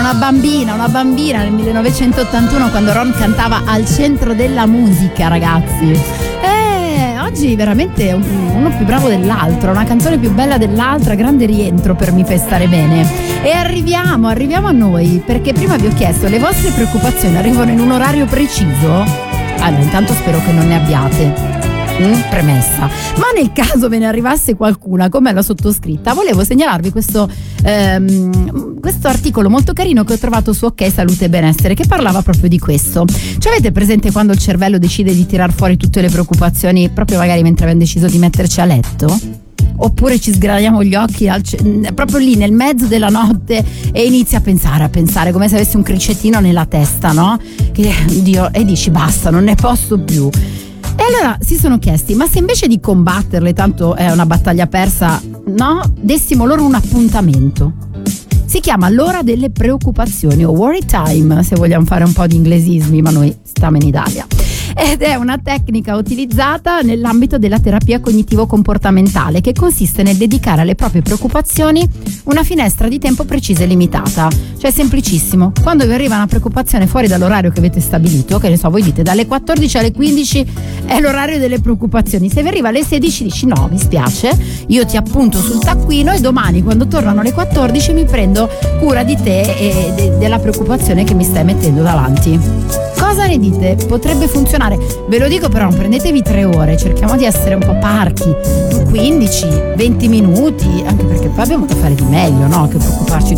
una bambina nel 1981 quando Ron cantava Al centro della musica, ragazzi. Oggi veramente uno più bravo dell'altro, una canzone più bella dell'altra, grande rientro per Mi fai stare bene. E arriviamo a noi, perché prima vi ho chiesto, le vostre preoccupazioni arrivano in un orario preciso? Allora, intanto spero che non ne abbiate. Premessa, ma nel caso ve ne arrivasse qualcuna come la sottoscritta, volevo segnalarvi questo articolo molto carino che ho trovato su Ok Salute e Benessere, che parlava proprio di questo. Cioè, avete presente quando il cervello decide di tirar fuori tutte le preoccupazioni proprio magari mentre abbiamo deciso di metterci a letto? Oppure ci sgraniamo gli occhi proprio lì nel mezzo della notte e inizi a pensare come se avessi un cricettino nella testa, no? E dici basta, non ne posso più. E allora si sono chiesti, ma se invece di combatterle, tanto è una battaglia persa, no? Dessimo loro un appuntamento. Si chiama l'ora delle preoccupazioni, o worry time, se vogliamo fare un po' di inglesismi, ma noi stiamo in Italia. Ed è una tecnica utilizzata nell'ambito della terapia cognitivo-comportamentale, che consiste nel dedicare alle proprie preoccupazioni una finestra di tempo precisa e limitata. Cioè, semplicissimo, quando vi arriva una preoccupazione fuori dall'orario che avete stabilito, che ne so, voi dite dalle 14 alle 15 è l'orario delle preoccupazioni, se vi arriva alle 16 dici no, mi spiace, io ti appunto sul taccuino e domani quando tornano le 14 mi prendo cura di te e della preoccupazione che mi stai mettendo davanti. Cosa ne dite? Potrebbe funzionare. Ve lo dico, però non prendetevi 3 ore, cerchiamo di essere un po' parchi, 15, 20 minuti, anche perché poi abbiamo da fare di meglio, no? Che preoccuparci